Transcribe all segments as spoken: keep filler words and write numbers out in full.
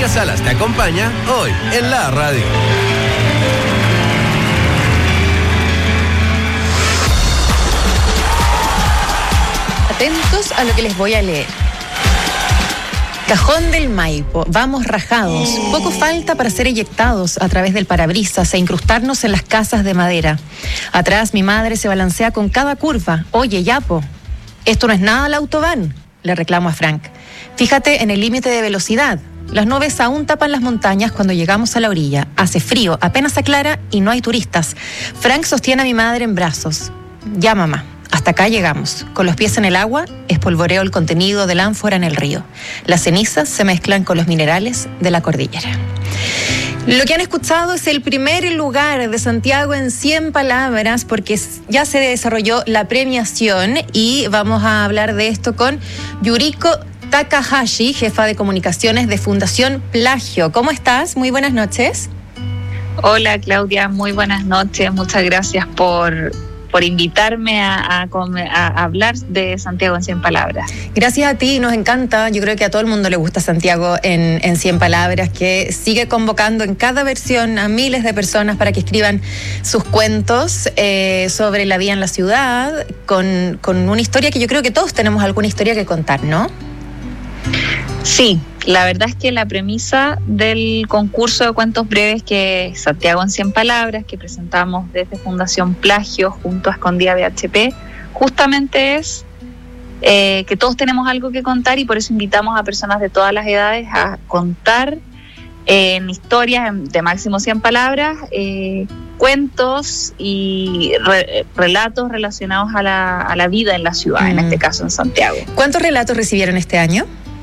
Claudia Salas te acompaña hoy en la radio. Atentos a lo que les voy a leer. Cajón del Maipo, vamos rajados. Poco falta para ser eyectados a través del parabrisas e incrustarnos en las casas de madera. Atrás mi madre se balancea con cada curva. Oye, Yapo, esto no es nada la autobahn, le reclamo a Frank. Fíjate en el límite de velocidad. Las nubes aún tapan las montañas cuando llegamos a la orilla. Hace frío, apenas aclara y no hay turistas. Frank sostiene a mi madre en brazos. Ya, mamá. Hasta acá llegamos. Con los pies en el agua, espolvoreo el contenido del ánfora en el río. Las cenizas se mezclan con los minerales de la cordillera. Lo que han escuchado es el primer lugar de Santiago en cien palabras, porque ya se desarrolló la premiación y vamos a hablar de esto con Yuriko Takahashi, jefa de comunicaciones de Fundación Plagio. ¿Cómo estás? Muy buenas noches. Hola, Claudia, muy buenas noches. Muchas gracias por... por invitarme a, a, a hablar de Santiago en cien palabras. Gracias a ti, nos encanta. Yo creo que a todo el mundo le gusta Santiago en, en cien palabras, que sigue convocando en cada versión a miles de personas para que escriban sus cuentos eh, sobre la vida en la ciudad, con, con una historia que yo creo que todos tenemos alguna historia que contar, ¿no? Sí, la verdad es que la premisa del concurso de cuentos breves, que es Santiago en cien palabras, que presentamos desde Fundación Plagio junto a Escondida B H P, justamente es eh, que todos tenemos algo que contar, y por eso invitamos a personas de todas las edades a contar eh, en historias de máximo cien palabras, eh, cuentos y re, relatos relacionados a la, a la vida en la ciudad, mm. en este caso en Santiago. ¿Cuántos relatos recibieron este año?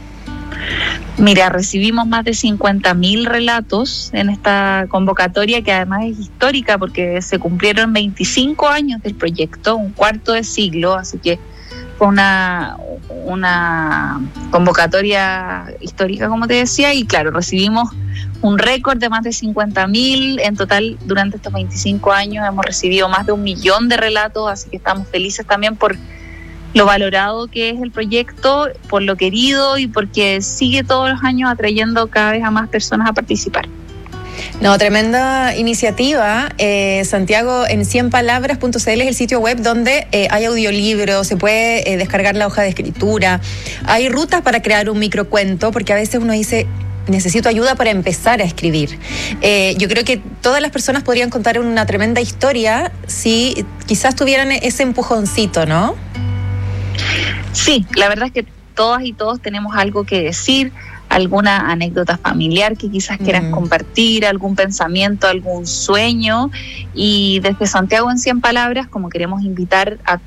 Mira, recibimos más de cincuenta mil relatos en esta convocatoria, que además es histórica porque se cumplieron veinticinco años del proyecto, un cuarto de siglo, así que fue una, una convocatoria histórica, como te decía, y claro, recibimos un récord de más de cincuenta mil. En total, durante estos veinticinco años hemos recibido más de un millón de relatos, así que estamos felices también por lo valorado que es el proyecto, por lo querido y porque sigue todos los años atrayendo cada vez a más personas a participar. No, tremenda iniciativa. Eh, Santiago en cien palabras punto c l es el sitio web donde eh, hay audiolibros, se puede eh, descargar la hoja de escritura, hay rutas para crear un microcuento, porque a veces uno dice, necesito ayuda para empezar a escribir. Eh, yo creo que todas las personas podrían contar una tremenda historia si quizás tuvieran ese empujoncito, ¿no? Sí, la verdad es que todas y todos tenemos algo que decir, alguna anécdota familiar que quizás quieran mm. compartir, algún pensamiento, algún sueño, y desde Santiago en cien palabras, como queremos invitar a